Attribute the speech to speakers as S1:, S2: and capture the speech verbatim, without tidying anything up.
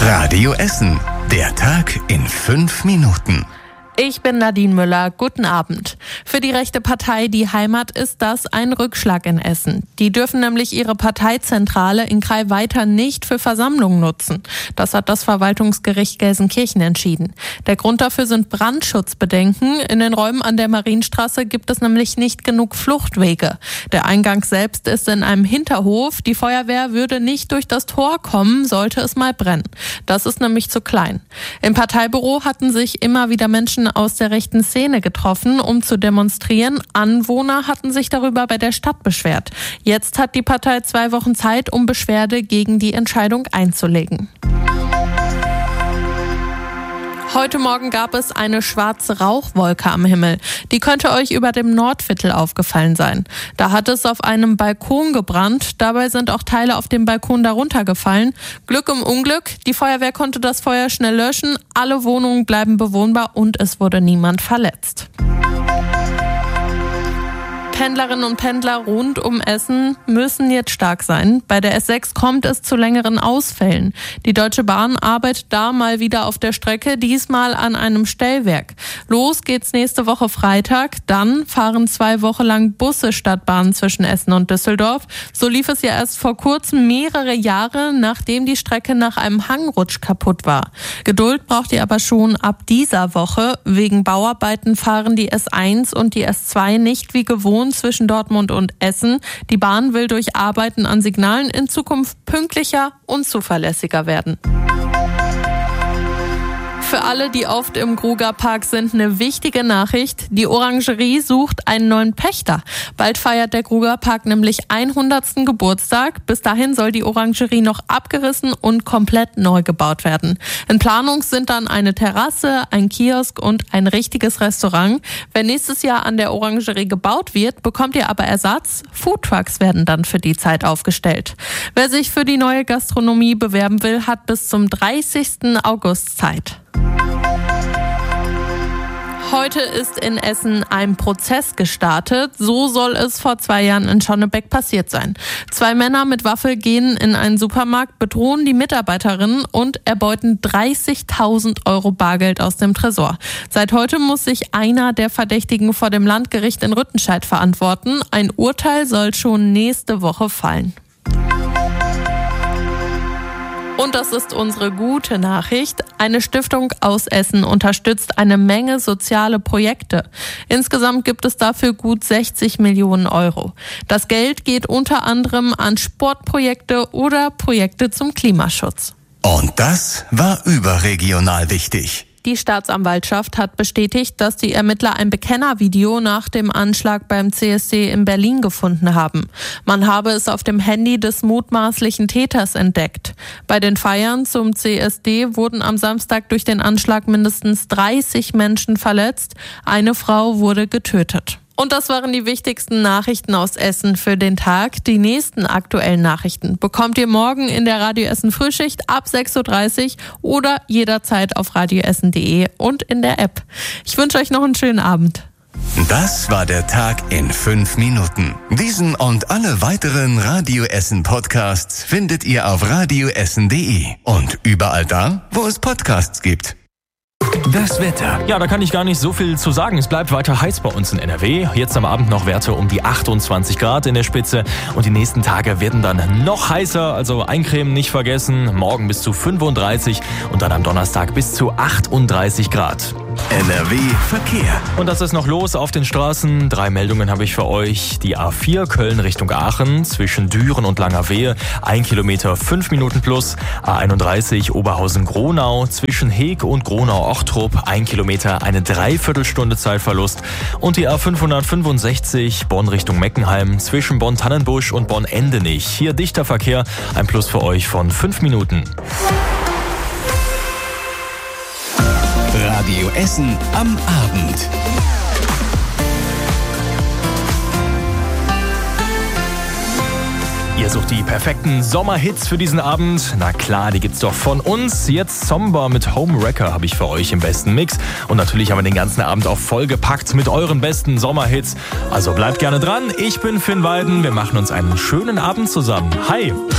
S1: Radio Essen. Der Tag in fünf Minuten.
S2: Ich bin Nadine Müller. Guten Abend. Für die rechte Partei Die Heimat ist das ein Rückschlag in Essen. Die dürfen nämlich ihre Parteizentrale in Krai weiter nicht für Versammlungen nutzen. Das hat das Verwaltungsgericht Gelsenkirchen entschieden. Der Grund dafür sind Brandschutzbedenken. In den Räumen an der Marienstraße gibt es nämlich nicht genug Fluchtwege. Der Eingang selbst ist in einem Hinterhof. Die Feuerwehr würde nicht durch das Tor kommen, sollte es mal brennen. Das ist nämlich zu klein. Im Parteibüro hatten sich immer wieder Menschen aus der rechten Szene getroffen, um zu demonstrieren. Anwohner hatten sich darüber bei der Stadt beschwert. Jetzt hat die Partei zwei Wochen Zeit, um Beschwerde gegen die Entscheidung einzulegen. Heute Morgen gab es eine schwarze Rauchwolke am Himmel. Die könnte euch über dem Nordviertel aufgefallen sein. Da hat es auf einem Balkon gebrannt. Dabei sind auch Teile auf dem Balkon darunter gefallen. Glück im Unglück. Die Feuerwehr konnte das Feuer schnell löschen. Alle Wohnungen bleiben bewohnbar und es wurde niemand verletzt. Pendlerinnen und Pendler rund um Essen müssen jetzt stark sein. Bei der S sechs kommt es zu längeren Ausfällen. Die Deutsche Bahn arbeitet da mal wieder auf der Strecke, diesmal an einem Stellwerk. Los geht's nächste Woche Freitag. Dann fahren zwei Wochen lang Busse statt Bahnen zwischen Essen und Düsseldorf. So lief es ja erst vor kurzem mehrere Jahre, nachdem die Strecke nach einem Hangrutsch kaputt war. Geduld braucht ihr aber schon ab dieser Woche. Wegen Bauarbeiten fahren die S eins und die S zwei nicht wie gewohnt zwischen Dortmund und Essen. Die Bahn will durch Arbeiten an Signalen in Zukunft pünktlicher und zuverlässiger werden. Für alle, die oft im Grugapark sind, eine wichtige Nachricht. Die Orangerie sucht einen neuen Pächter. Bald feiert der Grugapark nämlich hundertsten Geburtstag. Bis dahin soll die Orangerie noch abgerissen und komplett neu gebaut werden. In Planung sind dann eine Terrasse, ein Kiosk und ein richtiges Restaurant. Wenn nächstes Jahr an der Orangerie gebaut wird, bekommt ihr aber Ersatz. Foodtrucks werden dann für die Zeit aufgestellt. Wer sich für die neue Gastronomie bewerben will, hat bis zum dreißigsten August Zeit. Heute ist in Essen ein Prozess gestartet. So soll es vor zwei Jahren in Schonnebeck passiert sein. Zwei Männer mit Waffe gehen in einen Supermarkt, bedrohen die Mitarbeiterinnen und erbeuten dreißigtausend Euro Bargeld aus dem Tresor. Seit heute muss sich einer der Verdächtigen vor dem Landgericht in Rüttenscheid verantworten. Ein Urteil soll schon nächste Woche fallen. Und das ist unsere gute Nachricht. Eine Stiftung aus Essen unterstützt eine Menge soziale Projekte. Insgesamt gibt es dafür gut sechzig Millionen Euro. Das Geld geht unter anderem an Sportprojekte oder Projekte zum Klimaschutz.
S1: Und das war überregional wichtig.
S2: Die Staatsanwaltschaft hat bestätigt, dass die Ermittler ein Bekennervideo nach dem Anschlag beim C S D in Berlin gefunden haben. Man habe es auf dem Handy des mutmaßlichen Täters entdeckt. Bei den Feiern zum C S D wurden am Samstag durch den Anschlag mindestens dreißig Menschen verletzt. Eine Frau wurde getötet. Und das waren die wichtigsten Nachrichten aus Essen für den Tag. Die nächsten aktuellen Nachrichten bekommt ihr morgen in der Radio Essen Frühschicht ab sechs Uhr dreißig oder jederzeit auf radioessen punkt de und in der App. Ich wünsche euch noch einen schönen Abend.
S1: Das war der Tag in fünf Minuten. Diesen und alle weiteren Radio Essen Podcasts findet ihr auf radioessen punkt de und überall da, wo es Podcasts gibt. Das Wetter.
S3: Ja, da kann ich gar nicht so viel zu sagen. Es bleibt weiter heiß bei uns in N R W. Jetzt am Abend noch Werte um die achtundzwanzig Grad in der Spitze. Und die nächsten Tage werden dann noch heißer. Also eincremen nicht vergessen. Morgen bis zu fünfunddreißig und dann am Donnerstag bis zu achtunddreißig Grad.
S1: N R W Verkehr.
S3: Und das ist noch los auf den Straßen. Drei Meldungen habe ich für euch. Die A vier Köln Richtung Aachen zwischen Düren und Langerwehe. Ein Kilometer, fünf Minuten plus. A einunddreißig Oberhausen-Gronau zwischen Heeg und Gronau-Ochtrup. Ein Kilometer, eine Dreiviertelstunde Zeitverlust. Und die A fünfhundertfünfundsechzig Bonn Richtung Meckenheim zwischen Bonn-Tannenbusch und Bonn-Endenich. Hier dichter Verkehr. Ein Plus für euch von fünf Minuten.
S1: Radio Essen am Abend.
S3: Ihr sucht die perfekten Sommerhits für diesen Abend? Na klar, die gibt's doch von uns. Jetzt Somber mit Homewrecker habe ich für euch im besten Mix. Und natürlich haben wir den ganzen Abend auch vollgepackt mit euren besten Sommerhits. Also bleibt gerne dran. Ich bin Finn Weiden. Wir machen uns einen schönen Abend zusammen. Hi!